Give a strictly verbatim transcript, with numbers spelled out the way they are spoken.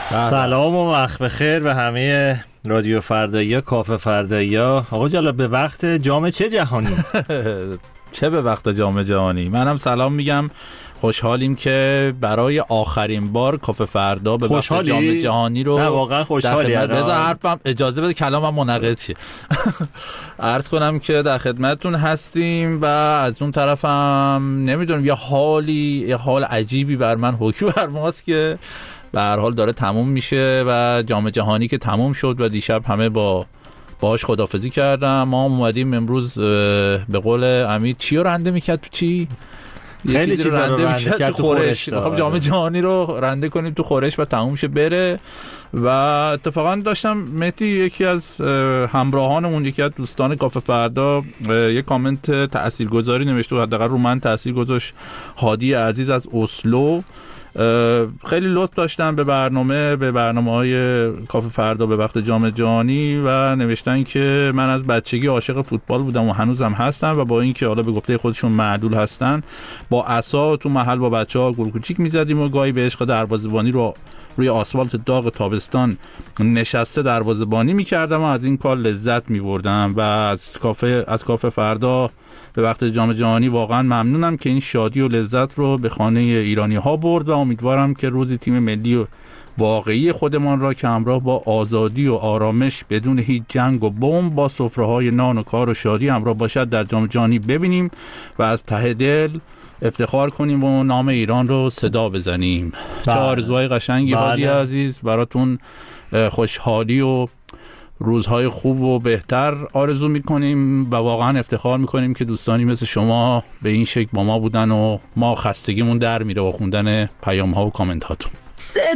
سلام و وقت بخیر به همه رادیو فردایی، کافه فردایی. آقا جلال به وقت جام چه جهانی؟ چه به وقت جام جهانی؟ منم سلام میگم. خوشحالیم که برای آخرین بار کافه فردا به وقت جام جهانی رو. نه واقعا خوشحالی. بذار حرفم اجازه بده کلامم منعقد شه. عرض کنم که در خدمتتون هستیم و از اون طرفم نمیدونم یه حالی یه حال عجیبی بر من حکم بر ماست که به هر حال داره تموم میشه و جام جهانی که تموم شد و دیشب همه با باهاش خداحافظی کردم. ما اومدیم امروز به قول امید چی رو رنده میکرد تو چی؟ خیلی چیزا رو رنده میکرد تو خورش. میخوام جام جهانی رو رنده کنیم تو خورش و تموم شه بره. و اتفاقا داشتم مهدی یکی از همراهانمون، یکی از دوستان کافه فردا یک کامنت تاثیرگذاری نوشته و حداقل رو من تاثیر گذاشت. هادی عزیز از اسلو خیلی لطف داشتن به برنامه به برنامه‌های کافه فردا به وقت جام جهانی و نوشتن که من از بچگی عاشق فوتبال بودم و هنوزم هستم و با اینکه حالا به گفته خودشون معلول هستن با عصا تو محل با بچه‌ها گل کوچیک می‌زدیم و گاهی به عشق دروازه‌بانی رو روی آسفالت داغ تابستان نشسته دروازه‌بانی می‌کردم و از این کار لذت می‌بردم و از کافه از کافه فردا به وقت جام جهانی واقعا ممنونم که این شادی و لذت رو به خانه ایرانی‌ها برد و امیدوارم که روزی تیم ملی و واقعی خودمان را که همراه با آزادی و آرامش بدون هیچ جنگ و بمب با سفره‌های نان و کار و شادی همراه باشد در جام جهانی ببینیم و از ته دل افتخار کنیم و نام ایران رو صدا بزنیم. چه آرزوهای قشنگی هادی عزیز، براتون خوشحالی و روزهای خوب و بهتر آرزو میکنیم و واقعا افتخار میکنیم که دوستانی مثل شما به این شکل با ما بودن و ما خستگیمون در میره با خوندن پیام ها و کامنت هاتون.